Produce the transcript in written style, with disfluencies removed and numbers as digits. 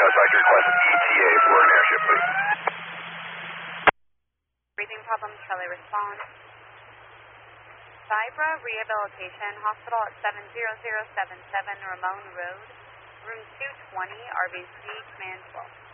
I'd like to request an ETA for an airship, please. Breathing problems, Charlie respond. Vibra Rehabilitation Hospital at 70077 Ramon Road, room 220, RBC, command 12.